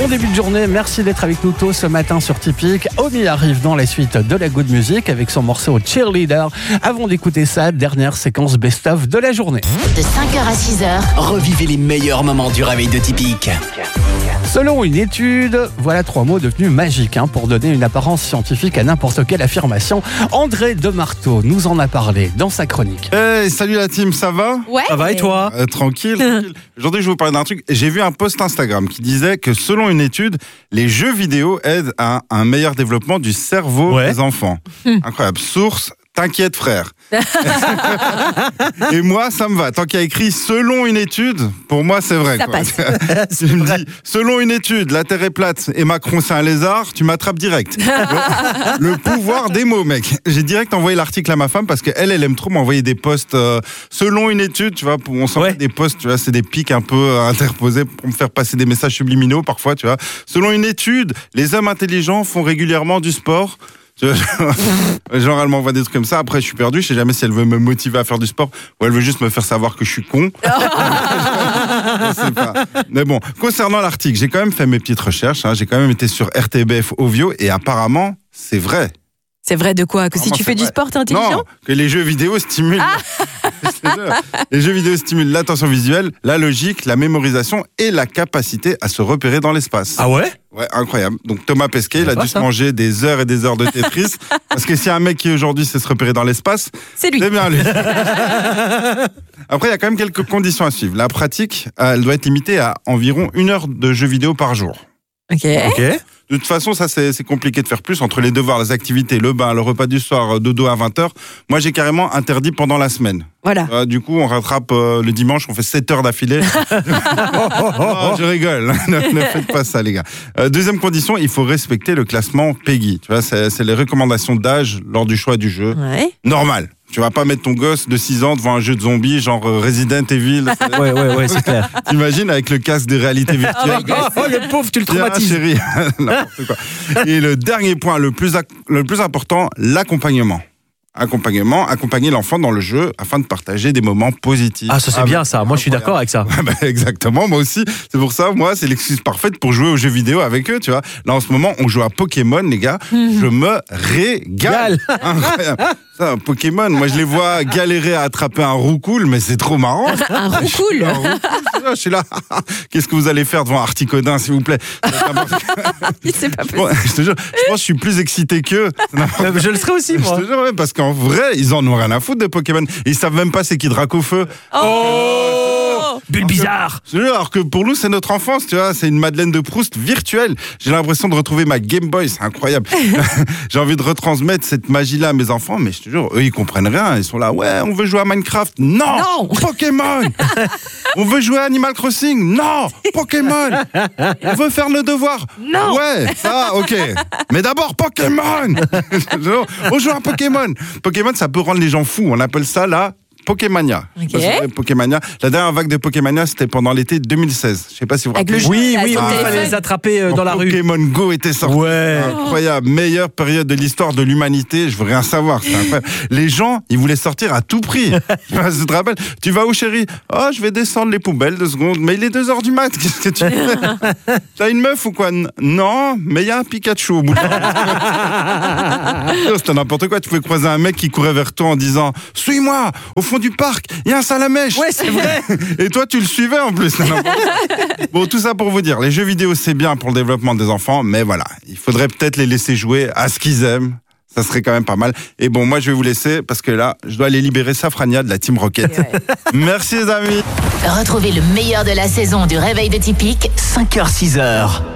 Bon début de journée, merci d'être avec nous tôt ce matin sur Typique. Omi arrive dans la suite de la Good Music avec son morceau Cheerleader. Avant d'écouter sa dernière séquence best-of de la journée. De 5h à 6h, Revivez les meilleurs moments du réveil de Typique. Selon une étude, voilà 3 mots devenus magiques pour donner une apparence scientifique à n'importe quelle affirmation. André Demarteau nous en a parlé dans sa chronique. Hey, salut la team, ça va ? Ouais. Ça va et toi ? Tranquille. Aujourd'hui, je vais vous parler d'un truc. J'ai vu un post Instagram qui disait que selon une étude, les jeux vidéo aident à un meilleur développement du cerveau des enfants. Incroyable. Source, t'inquiète frère. Et moi, ça me va. Tant qu'il y a écrit selon une étude, pour moi, c'est vrai. Ça quoi. passe. Tu me dis, selon une étude, la Terre est plate et Macron, c'est un lézard, tu m'attrapes direct. Le pouvoir des mots, mec. J'ai direct envoyé l'article à ma femme parce qu'elle aime trop m'envoyer des posts selon une étude, tu vois. On s'envoie des posts, tu vois, c'est des pics un peu interposés pour me faire passer des messages subliminaux parfois, tu vois. Selon une étude, les hommes intelligents font régulièrement du sport. Genre elle m'envoie des trucs comme ça, après je suis perdu, je sais jamais si elle veut me motiver à faire du sport ou elle veut juste me faire savoir que je suis con. Je sais pas. Mais bon, concernant l'article, j'ai quand même fait mes petites recherches, j'ai quand même été sur RTBF Ovio et apparemment c'est vrai. C'est vrai de quoi ? Que si tu fais du sport, t'es intelligent ? Non, que les jeux vidéo stimulent. Les jeux vidéo stimulent l'attention visuelle, la logique, la mémorisation et la capacité à se repérer dans l'espace. Ah ouais ? Ouais, incroyable. Donc Thomas Pesquet, il a dû se manger des heures et des heures de Tetris. Parce que s'il y a un mec qui aujourd'hui sait se repérer dans l'espace, c'est lui. C'est bien lui. Après, il y a quand même quelques conditions à suivre. La pratique, elle doit être limitée à environ 1 heure de jeux vidéo par jour. Ok. De toute façon, ça, c'est compliqué de faire plus entre les devoirs, les activités, le bain, le repas du soir, dodo à 20h. Moi, j'ai carrément interdit pendant la semaine. Voilà. Du coup, on rattrape le dimanche, on fait 7 heures d'affilée. Oh, je rigole. Ne faites pas ça, les gars. Deuxième condition, il faut respecter le classement PEGI. Tu vois, c'est les recommandations d'âge lors du choix du jeu. Ouais. Normal. Tu vas pas mettre ton gosse de 6 ans devant un jeu de zombies genre Resident Evil. Ouais, c'est clair. T'imagines avec le casque de réalité virtuelle. Oh, le pauvre, tu le traumatises. Chérie. N'importe quoi. Et le dernier point, le plus important, l'accompagnement. Accompagner l'enfant dans le jeu afin de partager des moments positifs. Ah, ça c'est bien ça. Moi, je suis d'accord avec ça. Exactement, moi aussi. C'est pour ça, moi, c'est l'excuse parfaite pour jouer aux jeux vidéo avec eux, tu vois. Là, en ce moment, on joue à Pokémon, les gars. Je me régale. Incroyable. Ça, Pokémon, moi, je les vois galérer à attraper un roucoule, mais c'est trop marrant. Un roucoule. Je suis là. Qu'est-ce que vous allez faire devant Articodin, s'il vous plaît? C'est pas possible. Bon, je te jure, je pense que je suis plus excité qu'eux. Je le serai aussi, moi. Je te jure, ouais, parce qu'en vrai, ils en ont rien à foutre de Pokémon. Ils savent même pas c'est qui Dracofeu. Bulle bizarre. Alors que pour nous, c'est notre enfance, tu vois. C'est une Madeleine de Proust virtuelle. J'ai l'impression de retrouver ma Game Boy, c'est incroyable. J'ai envie de retransmettre cette magie-là à mes enfants, mais je te jure, eux, ils comprennent rien. Ils sont là, ouais, on veut jouer à Minecraft. Non. Pokémon. On veut jouer à Animal Crossing. Non. Pokémon. On veut faire le devoir. Non. Ouais, ça, ok. Mais d'abord, Pokémon. On joue à Pokémon. Pokémon, ça peut rendre les gens fous. On appelle ça la Pokémania. Okay. Pokémania. La dernière vague de Pokémania, c'était pendant l'été 2016. Je sais pas si vous vous rappelez. Oui, on fallait les attraper dans la rue. Pokémon Go était sorti. Ouais. Incroyable. Meilleure période de l'histoire de l'humanité. Je veux rien savoir. C'est incroyable. Les gens, ils voulaient sortir à tout prix. Tu te rappelles? Tu vas où, chérie? Oh, je vais descendre les poubelles 2 secondes. Mais il est 2h du mat. Qu'est-ce que tu fais? T'as une meuf ou quoi? Non, mais il y a un Pikachu au bout de C'était n'importe quoi. Tu pouvais croiser un mec qui courait vers toi en disant suis-moi, au fond du parc, il y a un Salamèche. Ouais, c'est vrai. Et toi, tu le suivais en plus. Bon, tout ça pour vous dire, les jeux vidéo, c'est bien pour le développement des enfants, mais voilà, il faudrait peut-être les laisser jouer à ce qu'ils aiment. Ça serait quand même pas mal. Et bon, moi, je vais vous laisser parce que là, je dois aller libérer Safrania de la Team Rocket. Ouais. Merci, les amis. Retrouvez le meilleur de la saison du réveil de Typique, 5h, 6h.